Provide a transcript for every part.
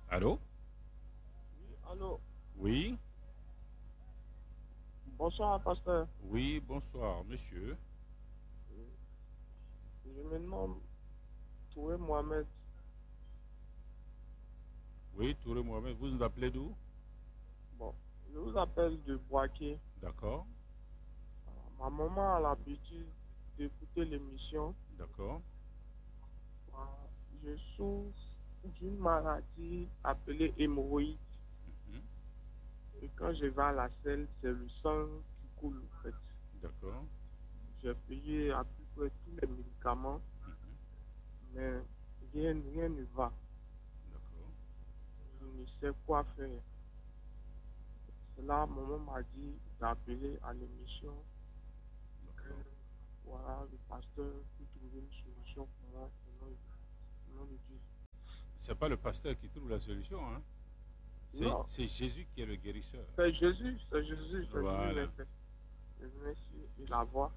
Allô? Oui, allô. Oui? Bonsoir, pasteur. Oui, bonsoir, monsieur. Je me nomme Touré Mohamed. Oui, Touré Mohamed, vous nous appelez d'où? Bon, je vous appelle de Boaké. D'accord, Ma maman a l'habitude d'écouter l'émission. d'accord. Je souffre d'une maladie appelée hémorroïde. Mhm, Et quand je vais à la selle, c'est le sang qui coule, en fait. d'accord. J'ai payé à peu près tous les médicaments, Mhm, mais rien ne va. d'accord, Je ne sais quoi faire. C'est là, maman m'a dit d'appeler à l'émission. d'accord. Voilà, le pasteur peut trouver une solution pour moi au nom de Dieu. C'est pas le pasteur qui trouve la solution, hein? Non, C'est Jésus qui est le guérisseur. C'est Jésus Voilà. l'effet. Je venais sur la voix.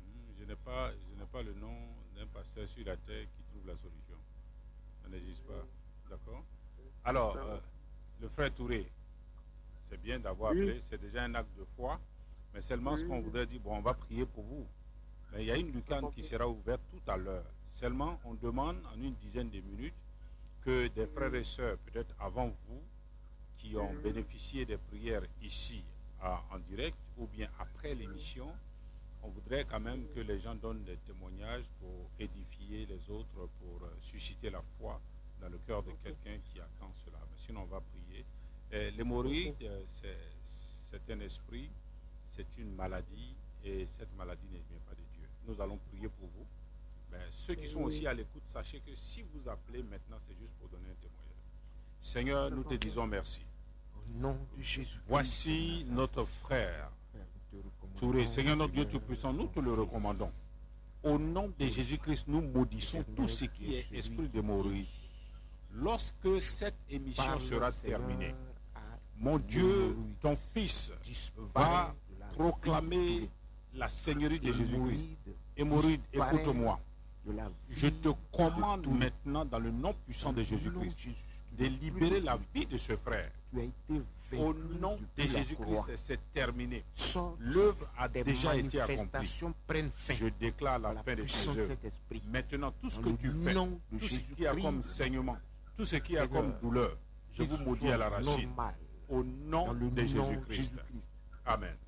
Je n'ai pas le nom d'un pasteur sur la terre qui trouve la solution. Ça n'existe pas. D'accord? Alors, C'est bon. le frère Touré, c'est bien d'avoir Oui, appelé, c'est déjà un acte de foi, mais seulement ce qu'on oui, voudrait dire, bon, on va prier pour vous. Mais il y a une j'ai lucarne qui compris. sera ouverte tout à l'heure. Seulement, on demande en une dizaine de minutes que des frères et Oui, sœurs, peut-être avant vous, qui ont oui, bénéficié des prières ici en direct ou bien après l'émission, on voudrait quand même que les gens donnent des témoignages pour édifier les autres, pour susciter la foi dans le cœur de ok, quelqu'un qui attend cela. Mais sinon, on va prier. ok, L'hémorroïde, c'est un esprit, c'est une maladie, et cette maladie ne vient pas de Dieu. Nous allons prier pour vous. Mais ceux qui sont aussi oui, à l'écoute, sachez que si vous appelez maintenant, c'est juste pour donner un témoignage. Seigneur, j'ai nous te compris. disons merci. Au nom de Jésus-Christ de Voici notre Nazareth, frère Père, nous te Touré. recommandons, Seigneur notre Dieu Seigneur, Tout-Puissant, nous ton te le recommandons. Fils. Au nom de Touré, Jésus-Christ, nous maudissons tout Éternel, ce tu qui es est celui esprit qui d'hémorroïde. guérit. Lorsque cette émission Parle, sera terminée, Seigneur, à mon Dieu, l'hémorroïde. ton Fils va Disparaît de la vie de proclamer la Seigneurie de Jésus-Christ. l'hémorroïde. Hémorroïde, Disparaît écoute-moi. de la Je vie te de commande tout. maintenant, dans le nom puissant de Au nom de Jésus-Christ, Jésus, tu de n'as plus libérer la d'autorité. vie de ce frère. Tu as été Au vaincu nom de depuis la Jésus-Christ, croix. c'est terminé. Sors, L'œuvre a tes déjà été accomplie. manifestations prennent fin. Je déclare la Par la fin de tes puissance de œuvres. cet esprit. Maintenant, tout ce Dans que le tu fais, nom de tout ce qui a Jésus-Christ comme de saignement, tout ce qui a Seigneur, comme douleur, je vous maudis à la racine. normal. Au Dans nom le de nom de Jésus-Christ. Jésus-Christ. Amen.